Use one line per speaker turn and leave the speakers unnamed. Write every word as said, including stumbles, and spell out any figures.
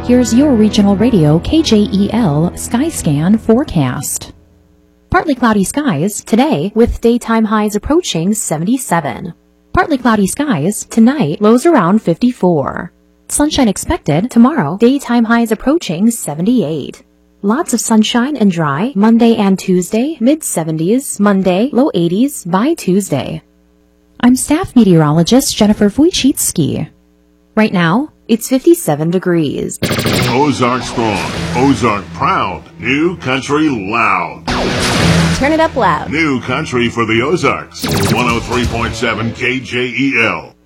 Here's your regional radio K J E L Skyscan forecast. Partly cloudy skies today with daytime highs approaching seventy-seven. Partly cloudy skies tonight, lows around fifty-four. Sunshine expected tomorrow, daytime highs approaching seventy-eight. Lots of sunshine and dry Monday and Tuesday, mid seventies, Monday, low eighties by Tuesday. I'm staff meteorologist Jennifer Wojcicki. Right now, it's fifty-seven degrees.
Ozark strong, Ozark proud, new country loud.
Turn it up loud.
New country for the Ozarks, one oh three point seven K J E L.